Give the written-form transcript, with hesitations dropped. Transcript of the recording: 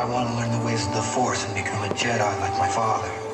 I want to learn the ways of the Force and become a Jedi like my father.